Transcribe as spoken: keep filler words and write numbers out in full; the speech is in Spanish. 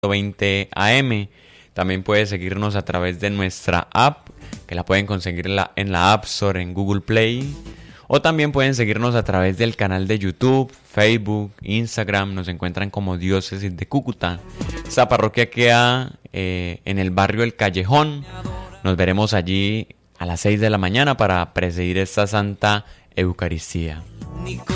veinte A M. También puedes seguirnos a través de nuestra app, que la pueden conseguir en la, en la App Store, en Google Play. O también pueden seguirnos a través del canal de YouTube, Facebook, Instagram. Nos encuentran como Diócesis de Cúcuta. Esta parroquia queda eh, en el barrio El Callejón. Nos veremos allí a las seis de la mañana para presidir esta Santa Eucaristía.